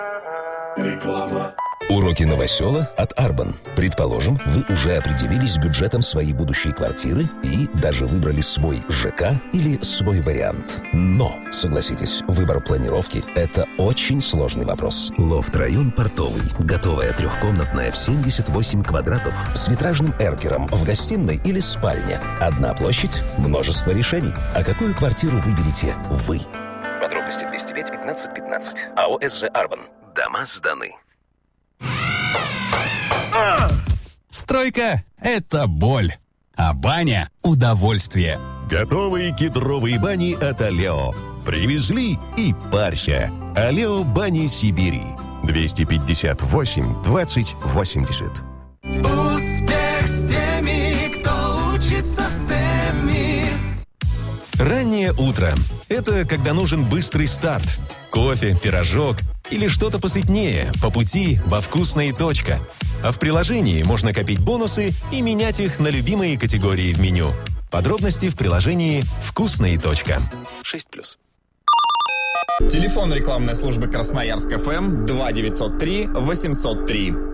Реклама. Уроки новосела от Арбан. Предположим, вы уже определились с бюджетом своей будущей квартиры и даже выбрали свой ЖК или свой вариант. Но, согласитесь, выбор планировки – это очень сложный вопрос. Лофт-район Портовый. Готовая трехкомнатная в 78 квадратов с витражным эркером в гостиной или спальне. Одна площадь, множество решений. А какую квартиру выберете вы? Подробности 205 15 15. АО СЖ Арбан. Дома сданы. Стройка – это боль, а баня – удовольствие. Готовые кедровые бани от Алео. Привезли и парься. Алео бани Сибири. 258 20 80. Успех с теми, кто учится в STEM. Раннее утро – это когда нужен быстрый старт. Кофе, пирожок или что-то посытнее по пути во «Вкусная точка». А в приложении можно копить бонусы и менять их на любимые категории в меню. Подробности в приложении «Вкусная точка». 6+. Телефон рекламной службы Красноярск ФМ 2903 803.